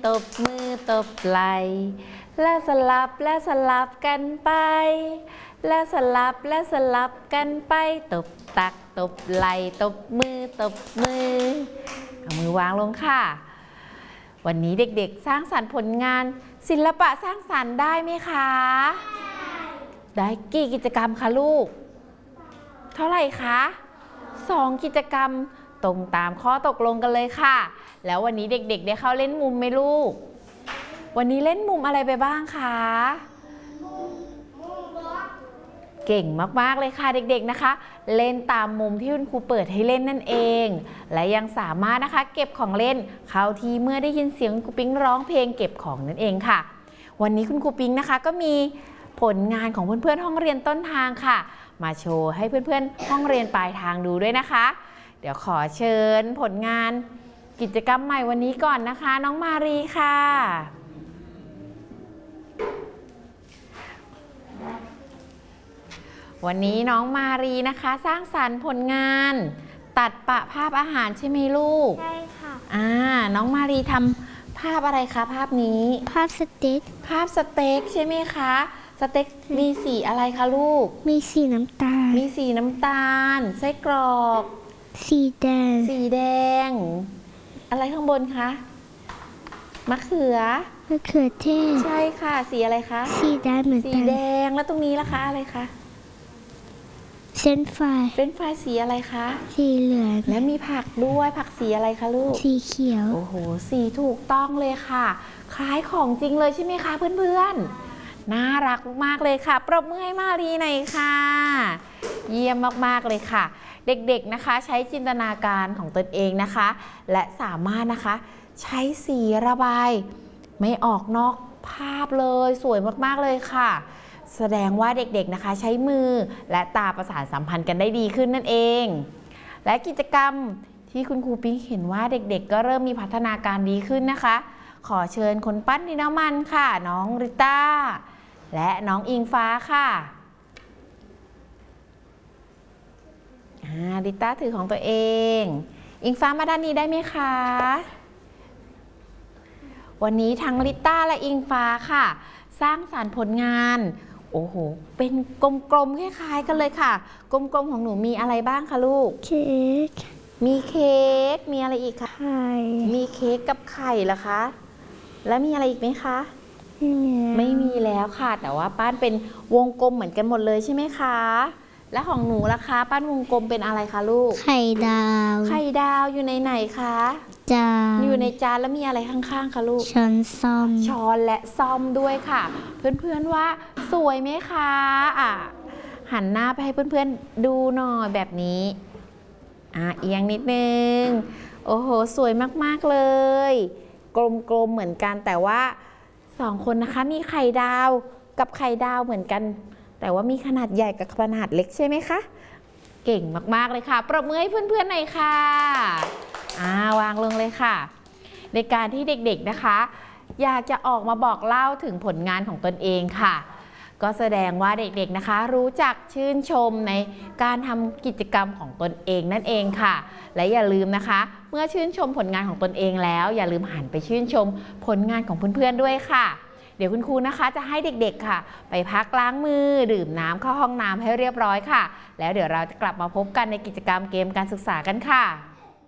ตบมือตบไหล่และสลับกันไปและสลับกันไปตบตักตบไหล่ตบมือเอามือวางลงค่ะวันนี้เด็กๆสร้างสรรค์ผลงานศิลปะสร้างสรรค์ได้ไหมคะได้กี่กิจกรรมคะลูกเท่าไหร่คะ2 กิจกรรมตรงตามข้อตกลงกันเลยค่ะแล้ววันนี้เด็กๆได้เข้าเล่นมุมไหมลูกวันนี้เล่นมุมอะไรไปบ้างคะเก่งมากๆเลยค่ะเด็กๆนะคะเล่นตามมุมที่คุณครูเปิดให้เล่นนั่นเองและยังสามารถนะคะเก็บของเล่นเข้าที่เมื่อได้ยินเสียงครูปิ๊งร้องเพลงเก็บของนั่นเองค่ะวันนี้คุณครูปิ๊งนะคะก็มีผลงานของเพื่อนๆห้องเรียนต้นทางค่ะมาโชว์ให้เพื่อนๆห้องเรียนปลายทางดูด้วยนะคะเดี๋ยวขอเชิญผลงานกิจกรรมใหม่วันนี้ก่อนนะคะน้องมารีค่ะวันนี้น้องมารีนะคะสร้างสรรค์ผลงานตัดปะภาพอาหารใช่ไหมลูกใช่ค่ะน้องมารีทำภาพอะไรคะภาพนี้ภาพสเต็กใช่ไหมคะสเต็กมีสีอะไรคะลูกมีสีน้ำตาลไส้กรอกสีแดงอะไรข้างบนคะมะเขือเทศใช่ค่ะสีอะไรคะสีแดงเหมือนกันสีแดงแล้วตรงนี้ล่ะคะอะไรคะเฟรนช์ฟรายสีอะไรคะสีเหลืองและมีผักด้วยผักสีอะไรคะลูกสีเขียวโอ้โหสีถูกต้องเลยค่ะคล้ายของจริงเลยใช่ไหมคะเพื่อนๆน่ารักมากเลยค่ะปรบมือให้มารีหน่อยค่ะเยี่ยมมากๆเลยค่ะเด็กๆนะคะใช้จินตนาการของตนเองนะคะและสามารถนะคะใช้สีระบายไม่ออกนอกภาพเลยสวยมากๆเลยค่ะแสดงว่าเด็กๆนะคะใช้มือและตาประสานสัมพันธ์กันได้ดีขึ้นนั่นเองและกิจกรรมที่คุณครูปิ๊งเห็นว่าเด็กๆก็เริ่มมีพัฒนาการดีขึ้นนะคะขอเชิญคนปั้นดินน้ำมันค่ะน้องริต้าและน้องอิงฟ้าค่ะริต้าถือของตัวเองอิงฟ้ามาด้านนี้ได้ไหมคะวันนี้ทั้งริต้าและอิงฟ้าค่ะสร้างสรรค์ผลงานโอ้โหเป็นกลมๆคล้ายๆกันเลยค่ะกลมๆของหนูมีอะไรบ้างคะลูกเค้กมีอะไรอีกคะไข่มีเค้กกับไข่เหรอคะแล้วมีอะไรอีกไหมคะไม่มีแล้วค่ะแต่ว่าปั้นเป็นวงกลมเหมือนกันหมดเลยใช่ไหมคะแล้วของหนูล่ะคะปั้นวงกลมเป็นอะไรคะลูกไข่ดาวอยู่ในไหนคะจานอยู่ในจานแล้วมีอะไรข้างๆคะลูกช้อนและซ่อมด้วยค่ะเพื่อนๆว่าสวยไหมคะหันหน้าไปให้เพื่อนๆดูหน่อยแบบนี้เอียงนิดนึงโอ้โหสวยมากๆเลยกลมๆเหมือนกันแต่ว่า2 คนนะคะมีไข่ดาวกับไข่ดาวเหมือนกันแต่ว่ามีขนาดใหญ่กับขนาดเล็กใช่ไหมคะเก่งมากๆเลยค่ะปรบมือให้เพื่อนๆหน่อยค่ะวางลงเลยค่ะในการที่เด็กๆนะคะอยากจะออกมาบอกเล่าถึงผลงานของตนเองค่ะก็แสดงว่าเด็กๆนะคะรู้จักชื่นชมในการทำกิจกรรมของตนเองนั่นเองค่ะและอย่าลืมนะคะเมื่อชื่นชมผลงานของตนเองแล้วอย่าลืมหันไปชื่นชมผลงานของเพื่อนๆด้วยค่ะเดี๋ยวคุณครูนะคะจะให้เด็กๆค่ะไปพักล้างมือดื่มน้ำเข้าห้องน้ำให้เรียบร้อยค่ะแล้วเดี๋ยวเราจะกลับมาพบกันในกิจกรรมเกมการศึกษากันค่ะ